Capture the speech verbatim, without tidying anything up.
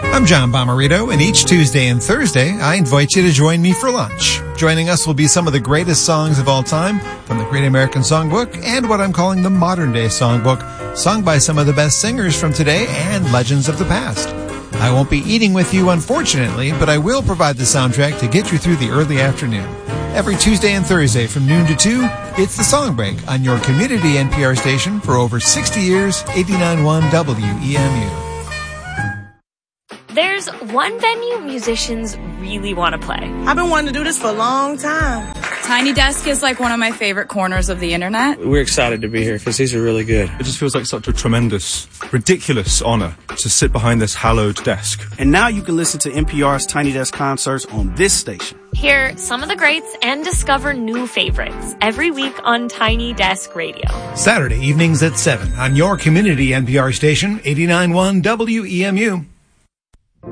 I'm John Bomarito, and each Tuesday and Thursday, I invite you to join me for lunch. Joining us will be some of the greatest songs of all time from the Great American Songbook and what I'm calling the Modern Day Songbook, sung by some of the best singers from today and legends of the past. I won't be eating with you, unfortunately, but I will provide the soundtrack to get you through the early afternoon. Every Tuesday and Thursday from noon to two, it's the Song Break on your community N P R station for over sixty years, eighty-nine point one W E M U. There's one venue musicians really want to play. I've been wanting to do this for a long time. Tiny Desk is like one of my favorite corners of the internet. We're excited to be here because these are really good. It just feels like such a tremendous, ridiculous honor to sit behind this hallowed desk. And now you can listen to N P R's Tiny Desk concerts on this station. Hear some of the greats and discover new favorites every week on Tiny Desk Radio. Saturday evenings at seven on your community N P R station, eighty-nine point one W E M U.